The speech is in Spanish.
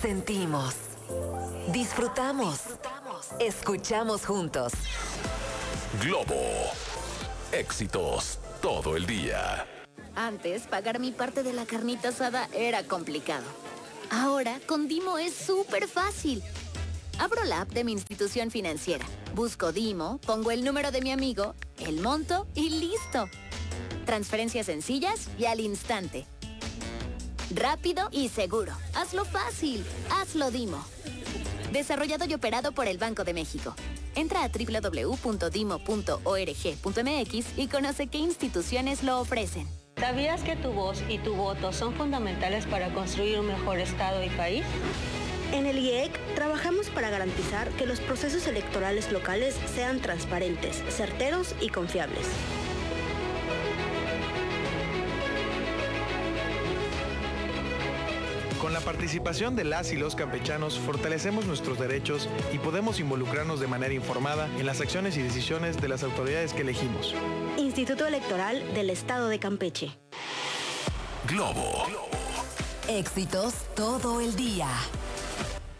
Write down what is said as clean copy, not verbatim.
Sentimos, disfrutamos, escuchamos juntos. Globo. Éxitos todo el día. Antes, pagar mi parte de la carnita asada era complicado. Ahora, con Dimo es súper fácil. Abro la app de mi institución financiera, busco Dimo, pongo el número de mi amigo, el monto y listo. Transferencias sencillas y al instante. Rápido y seguro. Hazlo fácil. Hazlo Dimo. Desarrollado y operado por el Banco de México. Entra a www.dimo.org.mx y conoce qué instituciones lo ofrecen. ¿Sabías que tu voz y tu voto son fundamentales para construir un mejor Estado y país? En el IEC trabajamos para garantizar que los procesos electorales locales sean transparentes, certeros y confiables. Con la participación de las y los campechanos fortalecemos nuestros derechos y podemos involucrarnos de manera informada en las acciones y decisiones de las autoridades que elegimos. Instituto Electoral del Estado de Campeche. Globo. Éxitos todo el día.